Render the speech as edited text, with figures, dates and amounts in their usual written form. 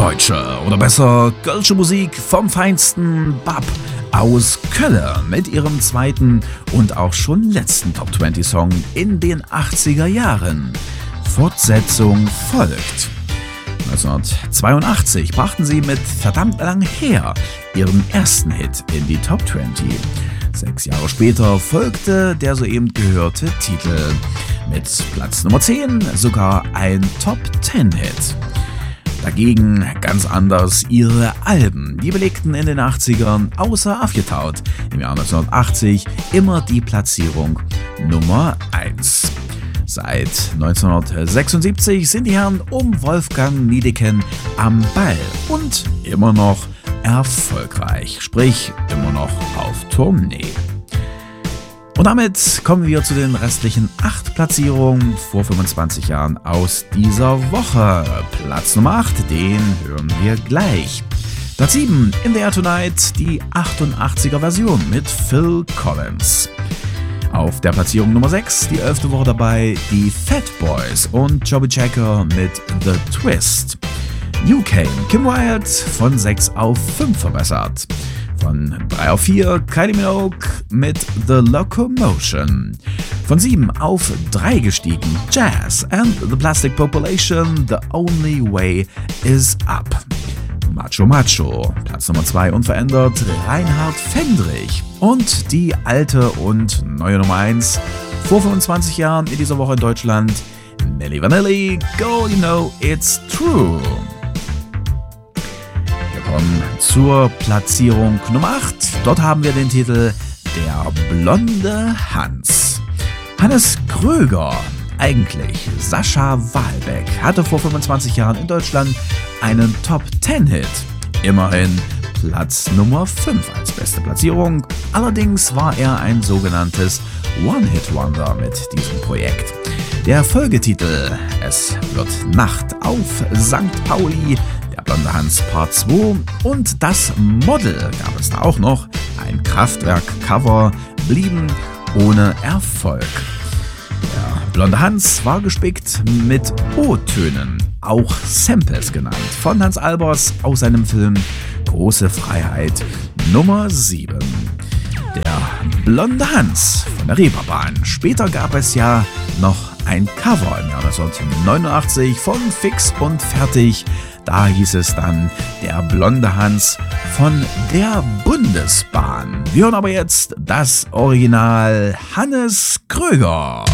Deutsche oder besser kölsche Musik vom feinsten Bab aus Köln mit ihrem zweiten und auch schon letzten Top 20 Song in den 80er Jahren. Fortsetzung folgt. 1982 brachten sie mit Verdammt lang her ihren ersten Hit in die Top 20. 6 Jahre später folgte der soeben gehörte Titel. Mit Platz Nummer 10 sogar ein Top 10 Hit. Dagegen ganz anders ihre Alben. Die belegten in den 80ern außer Afgetaut im Jahr 1980 immer die Platzierung Nummer 1. Seit 1976 sind die Herren um Wolfgang Niedecken am Ball und immer noch erfolgreich, sprich immer noch auf Tournee. Und damit kommen wir zu den restlichen 8 Platzierungen vor 25 Jahren aus dieser Woche. Platz Nummer 8, den hören wir gleich. Platz 7, In the Air Tonight, die 88er Version mit Phil Collins. Auf der Platzierung Nummer 6, die 11. Woche dabei, die Fat Boys und Joby Checker mit The Twist. UK, Kim Wilde von 6 auf 5 verbessert. Von 3 auf 4 Kylie Minogue mit The Locomotion. Von 7 auf 3 gestiegen Jazz and the Plastic Population, The Only Way is Up. Macho Macho, Platz Nummer 2 unverändert, Reinhard Fendrich. Und die alte und neue Nummer 1 vor 25 Jahren in dieser Woche in Deutschland, Milli Vanilli, Go You Know It's True. Zur Platzierung Nummer 8. Dort haben wir den Titel Der blonde Hans. Hannes Kröger, eigentlich Sascha Wahlbeck, hatte vor 25 Jahren in Deutschland einen Top-10-Hit. Immerhin Platz Nummer 5 als beste Platzierung. Allerdings war er ein sogenanntes One-Hit-Wonder mit diesem Projekt. Der Folgetitel Es wird Nacht auf St. Pauli, Der blonde Hans Part 2 und Das Model gab es da auch noch. Ein Kraftwerk-Cover blieben ohne Erfolg. Der blonde Hans war gespickt mit O-Tönen, auch Samples genannt, von Hans Albers aus seinem Film Große Freiheit Nummer 7. Der blonde Hans von der Reeperbahn. Später gab es ja noch ein Cover im Jahr 1989 von Fix und Fertig. Da hieß es dann Der blonde Hans von der Bundesbahn. Wir hören aber jetzt das Original Hannes Kröger.